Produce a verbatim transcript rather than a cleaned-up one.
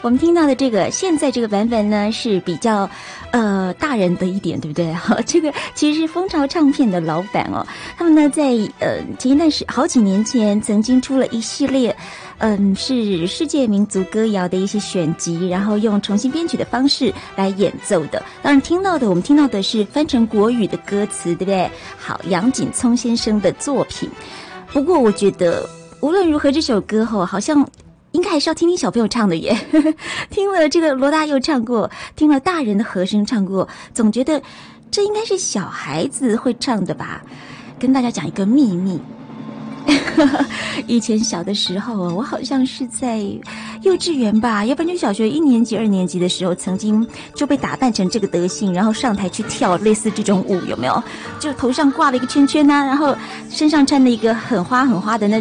我们听到的这个现在这个版本呢是比较呃大人的一点，对不对？好，这个其实是蜂巢唱片的老板哦，他们呢在呃前一段时好几年前曾经出了一系列。嗯，是世界民族歌谣的一些选集，然后用重新编曲的方式来演奏的。当然，听到的我们听到的是翻成国语的歌词，对不对？好，杨锦聪先生的作品。不过，我觉得无论如何，这首歌吼好像应该还是要听听小朋友唱的耶。听了这个罗大佑唱过，听了大人的和声唱过，总觉得这应该是小孩子会唱的吧。跟大家讲一个秘密。以前小的时候我好像是在幼稚园吧，要不然就小学一年级二年级的时候，曾经就被打扮成这个德性，然后上台去跳类似这种舞，有没有？就头上挂了一个圈圈啊，然后身上穿了一个很花很花的那